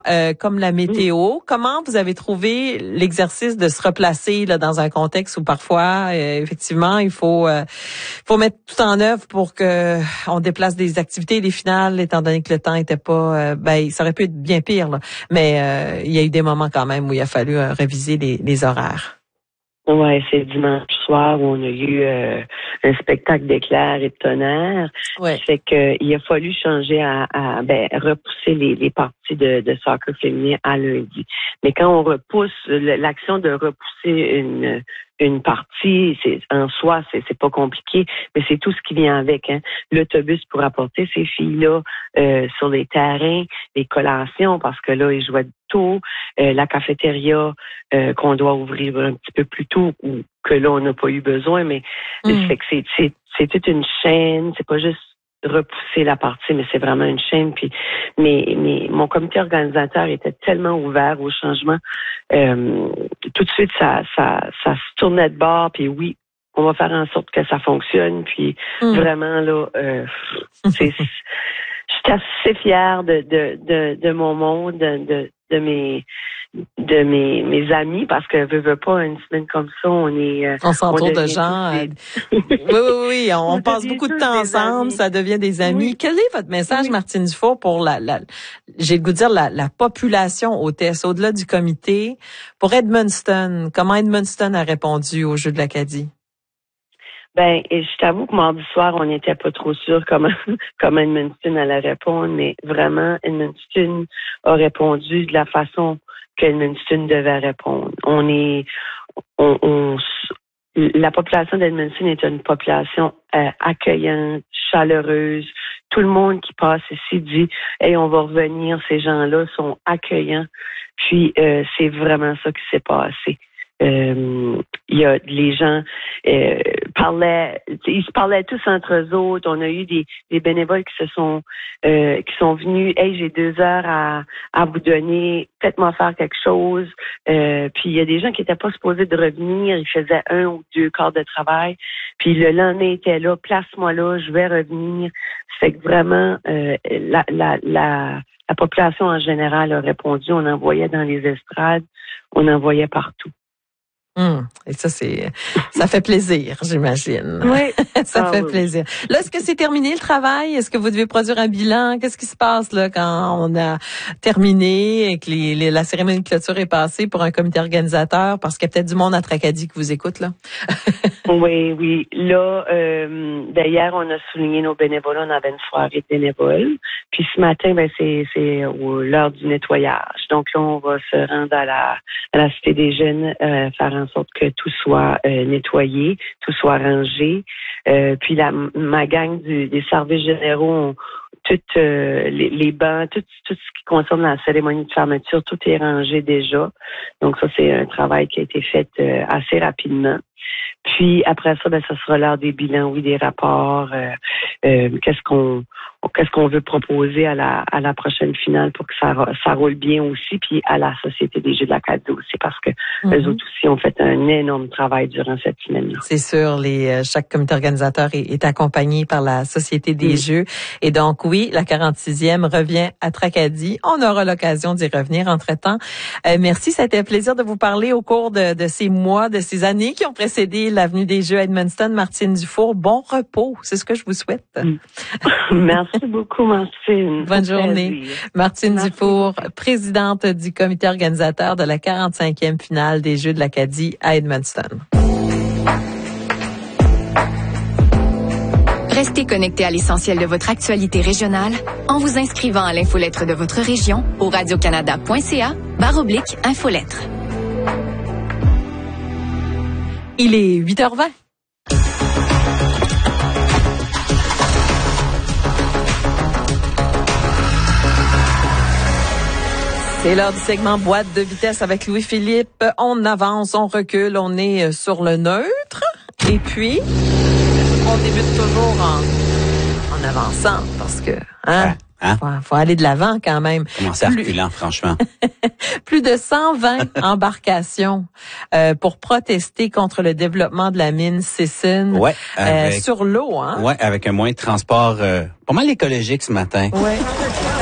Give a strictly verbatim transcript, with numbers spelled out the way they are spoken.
euh, comme la météo. Comment vous avez trouvé l'exercice de se replacer là dans un contexte où parfois, euh, effectivement, il faut euh, faut mettre tout en œuvre pour que on déplace des activités et des finales, étant donné que le temps était pas, euh, ben ça aurait pu être bien pire là. Mais euh, il y a eu des moments quand même où il a fallu euh, réviser les, les horaires. Ouais, c'est dimanche soir où on a eu euh, un spectacle d'éclairs et de tonnerre. Ouais. Fait que il a fallu changer à, à ben repousser les, les parties de, de soccer féminin à lundi. Mais quand on repousse l'action de repousser une une partie, c'est en soi, c'est c'est pas compliqué, mais c'est tout ce qui vient avec. Hein. L'autobus pour apporter ces filles-là euh, sur les terrains, les collations, parce que là, ils jouaient tôt, euh, la cafétéria euh, qu'on doit ouvrir un petit peu plus tôt, ou que là, on n'a pas eu besoin, mais mmh. c'est que c'est, c'est, c'est toute une chaîne, c'est pas juste repousser la partie, mais c'est vraiment une chaîne. Puis, mais, mais mon comité organisateur était tellement ouvert au changement. Euh, tout de suite, ça, ça, ça se tournait de bord. Puis oui, on va faire en sorte que ça fonctionne. Puis mmh. vraiment là, euh, c'est, j'étais assez fière de, de, de, de mon monde, de, de, de mes de mes mes amis, parce que veux, veux pas, une semaine comme ça, on est euh, on s'entoure de gens des... oui oui oui on, on passe beaucoup de temps ensemble, amis. Ça devient des amis. Oui. Quel est votre message, oui. Martine Dufour, pour la, la j'ai le goût de dire la, la population hôtesse au-delà du comité, pour Edmundston? Comment Edmundston a répondu au jeu de l'Acadie? Ben, et je t'avoue que mardi soir, on n'était pas trop sûr comment, comment Edmundston allait répondre, mais vraiment, Edmundston a répondu de la façon qu'Edmundston devait répondre. On est, on, on, la population d'Edmundston est une population euh, accueillante, chaleureuse. Tout le monde qui passe ici dit, hey, on va revenir. Ces gens-là sont accueillants. Puis, euh, c'est vraiment ça qui s'est passé. Euh, il y a les gens euh, parlaient, ils se parlaient tous entre eux autres. On a eu des, des bénévoles qui se sont euh, qui sont venus. Hey, j'ai deux heures à, à vous donner. Faites-moi faire quelque chose. Euh, puis il y a des gens qui étaient pas supposés de revenir. Ils faisaient un ou deux quarts de travail. Puis le lendemain était là. Place-moi là. Je vais revenir. C'est que vraiment euh, la la la la population en général a répondu. On envoyait dans les estrades. On envoyait partout. Hum, et ça, c'est, ça fait plaisir, j'imagine. Oui. ça ah, fait oui. plaisir. Là, est-ce que c'est terminé le travail? Est-ce que vous devez produire un bilan? Qu'est-ce qui se passe, là, quand on a terminé et que les, les, la cérémonie de clôture est passée pour un comité organisateur? Parce qu'il y a peut-être du monde à Tracadie qui vous écoute, là. oui, oui. Là, euh, d'ailleurs, on a souligné nos bénévoles. On avait une soirée de bénévoles. Puis ce matin, ben, c'est, c'est l'heure du nettoyage. Donc là, on va se rendre à la, à la Cité des Jeunes, euh, faire en sorte que tout soit euh, nettoyé, tout soit rangé. Euh, puis la, ma gang du, des services généraux, on, toutes euh, les, les bancs, tout, tout ce qui concerne la cérémonie de fermeture, tout est rangé déjà. Donc ça, c'est un travail qui a été fait euh, assez rapidement. Puis après ça, ben ça sera l'heure des bilans, oui, des rapports. Euh, euh, qu'est-ce qu'on qu'est-ce qu'on veut proposer à la à la prochaine finale pour que ça ça roule bien aussi, puis à la Société des Jeux de l'Acadie aussi, parce que mm-hmm. eux autres aussi ont fait un énorme travail durant cette semaine-là. C'est sûr, les chaque comité organisateur est, est accompagné par la Société des mm. Jeux, et donc oui, la quarante-sixième revient à Tracadie. On aura l'occasion d'y revenir entre-temps. Euh, merci, ça a été un plaisir de vous parler au cours de, de ces mois, de ces années qui ont précédé l'avenue des Jeux à Edmundston. Martine Dufour, bon repos, c'est ce que je vous souhaite. Mm. Merci beaucoup, Martine. Bonne journée. Martine Merci. Dufour, présidente du comité organisateur de la quarante-cinquième finale des Jeux de l'Acadie à Edmundston. Restez connectés à l'essentiel de votre actualité régionale en vous inscrivant à l'infolettre de votre région au radiocanada.ca barre oblique infolettre. Il est huit heures vingt. C'est l'heure du segment boîte de vitesse avec Louis-Philippe. On avance, on recule, on est sur le neutre. Et puis, on débute toujours en, en avançant parce que, hein, hein? Faut, faut aller de l'avant quand même. Commencer à reculer, franchement. Plus de cent vingt embarcations euh, pour protester contre le développement de la mine Sisson ouais, avec, euh, sur l'eau. Hein? Ouais, avec un moyen de transport euh, pas mal écologique ce matin. Ouais.